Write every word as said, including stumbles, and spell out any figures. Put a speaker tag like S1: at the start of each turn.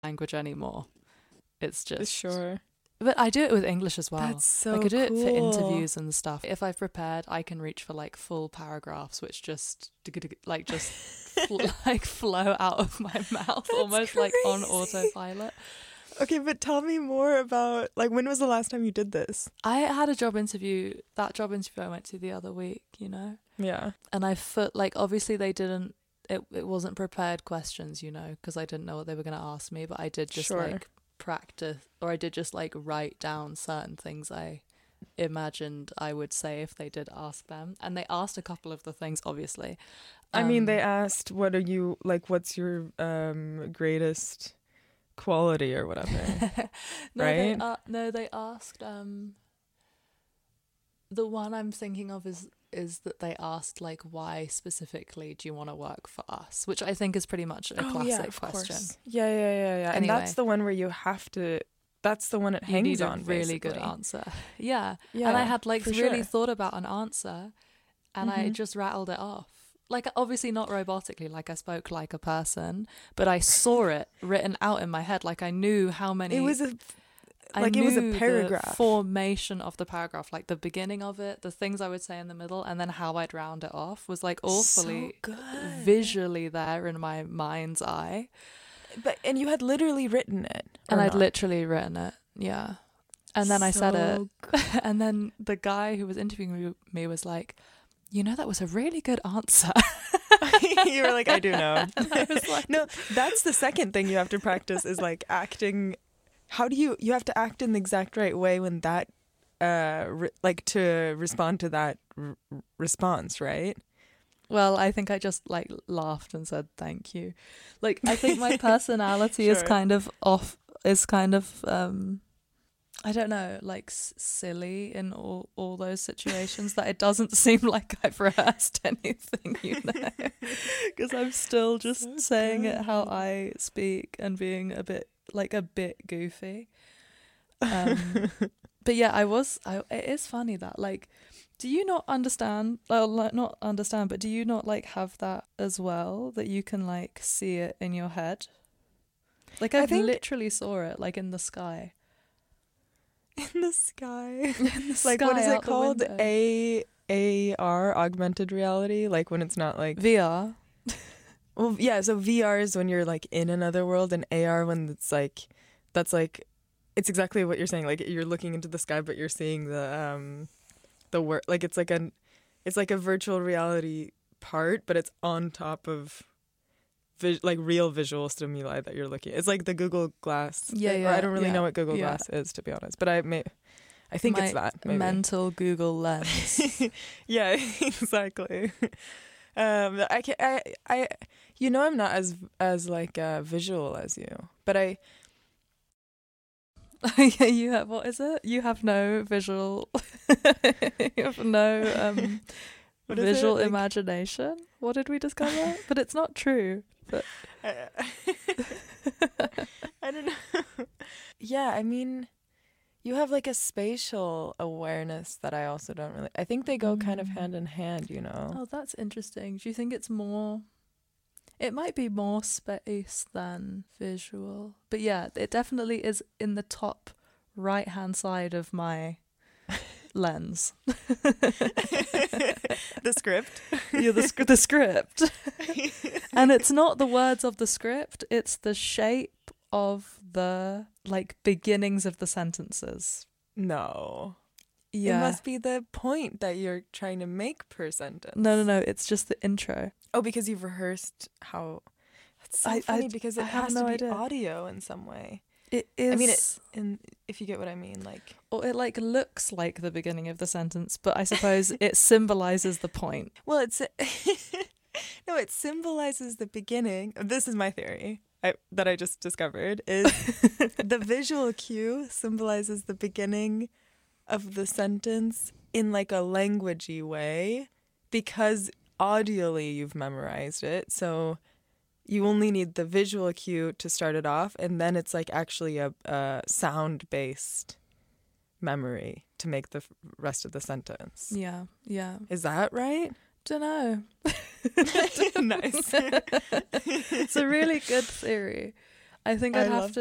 S1: language anymore. It's just
S2: Sure.
S1: But I do it with English as well.
S2: That's so
S1: like I do
S2: cool.
S1: it for interviews and stuff. If I've prepared, I can reach for like full paragraphs, which just like just fl- like flow out of my mouth,
S2: That's
S1: almost like on
S2: crazy.
S1: autopilot.
S2: Okay, but tell me more about, like, when was the last time you did this?
S1: I had a job interview, that job interview I went to the other week, you know,
S2: Yeah.
S1: and I felt like obviously they didn't. It it wasn't prepared questions, you know, because I didn't know what they were going to ask me, but I did just
S2: Sure.
S1: like practice, or I did just like write down certain things I imagined I would say if they did ask them, and they asked a couple of the things, obviously.
S2: I mean,
S1: Um,
S2: they asked, what are you, like, what's your um greatest quality or whatever.
S1: no,
S2: right?
S1: They, uh, no, they asked. Um, the one I'm thinking of is is that they asked like, why specifically do you want to work for us? Which I think is pretty much a
S2: Oh,
S1: classic
S2: yeah, of
S1: question.
S2: course. Yeah, yeah, yeah, yeah. And
S1: Anyway.
S2: that's the one where you have to, that's the one it
S1: You
S2: hangs
S1: need a
S2: on,
S1: really good
S2: basically.
S1: answer. Yeah.
S2: Yeah,
S1: and I had like
S2: for
S1: really
S2: sure.
S1: thought about an answer, and I
S2: Mhm.
S1: just rattled it off. Like, obviously not robotically, like I spoke like a person, but I saw it written out in my head. Like I knew how many.
S2: It was a,
S1: I
S2: like it was a
S1: knew the
S2: paragraph.
S1: formation of the paragraph, like the beginning of it, the things I would say in the middle, and then how I'd round it off was like awfully
S2: so good.
S1: visually there in my mind's eye.
S2: But, and you had literally written it. or
S1: And I'd
S2: not?
S1: literally written it, yeah. And then I said it,
S2: So
S1: and then the guy who was interviewing me, me was like, you know, that was a really good answer.
S2: you were like, I do know.
S1: And I was like,
S2: No, that's the second thing you have to practice is like acting. How do you, you have to act in the exact right way when that, uh, re- like to respond to that r- response, right?
S1: well, I think I just like laughed and said thank you. Like, I think my personality is
S2: Sure.
S1: kind of off, is kind of, um, I don't know, like s- silly in all, all those situations that it doesn't seem like I've rehearsed anything, you know, because I'm still just
S2: So
S1: saying it how
S2: good.
S1: I speak and being a bit, like a bit goofy. Um, but yeah, I was, I, it is funny that like, do you not understand, well, like, not understand, but do you not like have that as well, that you can like see it in your head? Like
S2: I
S1: I've
S2: think-
S1: literally saw it like in the sky.
S2: In the sky.
S1: In the
S2: Like, what
S1: sky
S2: is it
S1: out the
S2: called?
S1: window.
S2: A A R, augmented reality? Like when it's not like,
S1: V R.
S2: well, yeah, so V R is when you're like in another world, and A R when it's like, that's like, it's exactly what you're saying. Like you're looking into the sky, but you're seeing the, um, the work, like it's like an, it's like a virtual reality part, but it's on top of vis- like real visual stimuli that you're looking at. It's like the Google Glass.
S1: Yeah,
S2: Or
S1: yeah,
S2: I don't really
S1: yeah,
S2: know what Google
S1: yeah.
S2: Glass is, to be honest, but I may, I think it's
S1: My
S2: that. Maybe.
S1: mental Google lens.
S2: Yeah, exactly. Um, I can, I, I, you know, I'm not as as like uh, visual as you, but I,
S1: Yeah, you have, what is it? You have no visual, you have no um,
S2: What is it?
S1: visual
S2: Like-
S1: imagination. What did we discover? But it's not true. But
S2: I, I don't know. Yeah, I mean, you have like a spatial awareness that I also don't really. I think they go kind of
S1: Mm.
S2: hand in hand, you know.
S1: oh, that's interesting. Do you think it's more? It might be more space than visual, but yeah, it definitely is in the top right-hand side of my lens.
S2: The script.
S1: Yeah, the, sc- the script. And it's not the words of the script, it's the shape of the, like, beginnings of the sentences.
S2: No.
S1: Yeah.
S2: It must be the point that you're trying to make per sentence.
S1: No, no, no, it's just the intro.
S2: Oh, because you've rehearsed how. That's so
S1: I- I
S2: funny
S1: d-
S2: because
S1: I
S2: it
S1: have
S2: has
S1: no
S2: to be
S1: idea.
S2: audio in some way.
S1: It is...
S2: I mean, it, in, if you get what I mean, like.
S1: or it, like, looks like the beginning of the sentence, but I suppose it symbolizes the point.
S2: Well, it's. No, it symbolizes the beginning. This is my theory I, that I just discovered. Is the visual cue symbolizes the beginning of the sentence in like a languagey way because audially you've memorized it. So you only need the visual cue to start it off, and then it's like actually a, a sound-based memory to make the f- rest of the sentence.
S1: Yeah, yeah.
S2: Is that right?
S1: Dunno.
S2: Nice.
S1: It's a really good theory. I think
S2: I
S1: I'd have
S2: love
S1: to